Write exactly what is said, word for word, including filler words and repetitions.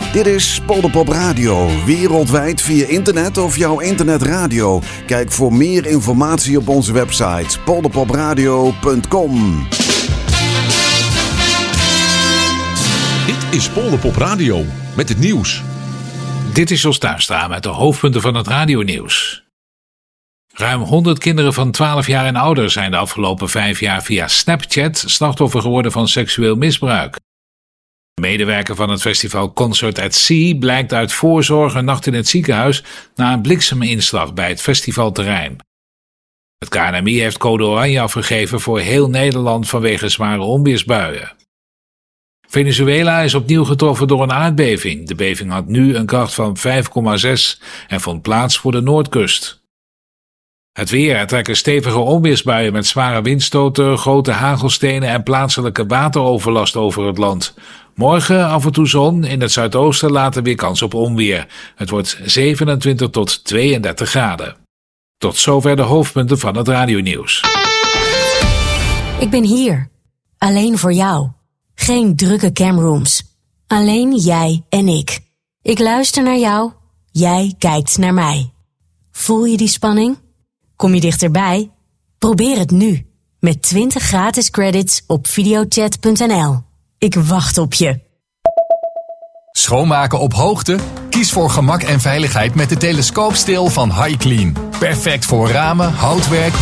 Dit is Polderpop Radio, wereldwijd via internet of jouw internetradio. Kijk voor meer informatie op onze website polderpopradio punt com. Dit is Polderpop Radio met het nieuws. Dit is Jos Tuinstra met de hoofdpunten van het radionieuws. Ruim honderd kinderen van twaalf jaar en ouder zijn de afgelopen vijf jaar via Snapchat slachtoffer geworden van seksueel misbruik. De medewerker van het festival Concert at Sea blijkt uit voorzorg een nacht in het ziekenhuis na een blikseminslag bij het festivalterrein. Het K N M I heeft code oranje afgegeven voor heel Nederland vanwege zware onweersbuien. Venezuela is opnieuw getroffen door een aardbeving. De beving had nu een kracht van vijf komma zes en vond plaats voor de Noordkust. Het weer, er trekken stevige onweersbuien met zware windstoten, grote hagelstenen en plaatselijke wateroverlast over het land. Morgen af en toe zon, in het zuidoosten later weer kans op onweer. Het wordt zevenentwintig tot tweeëndertig graden. Tot zover de hoofdpunten van het radionieuws. Ik ben hier, alleen voor jou. Geen drukke camrooms. Alleen jij en ik. Ik luister naar jou, jij kijkt naar mij. Voel je die spanning? Kom je dichterbij? Probeer het nu. Met twintig gratis credits op videochat punt n l. Ik wacht op je. Schoonmaken op hoogte? Kies voor gemak en veiligheid met de telescoopsteel van HiClean. Perfect voor ramen, houtwerk,